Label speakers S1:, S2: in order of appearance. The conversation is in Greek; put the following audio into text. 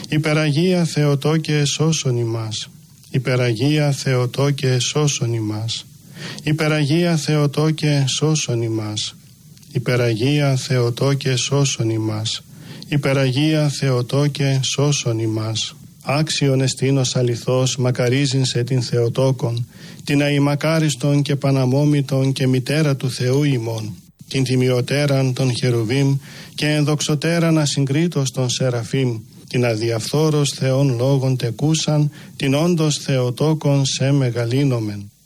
S1: Υπεραγία Θεοτό και εσώσον ημάς. Υπεραγία Θεοτό και εσώσον ημάς. Υπεραγία Θεοτό και εσώσον ημάς. Υπεραγία Θεοτό και εσώσον ημάς. Υπεραγία Θεοτό και σώσον ημάς. Άξιον εστίνος αληθώς μακαρίζειν σε την Θεοτόκον, την αημακάριστον και παναμόμητον και μητέρα του Θεού ημών, την τιμιωτέραν των Χερουβίμ και ενδοξωτέραν ασυγκρίτως των Σεραφείμ, την αδιαφθόρος Θεών λόγων τεκούσαν, την όντως Θεοτόκον σε μεγαλύνομεν.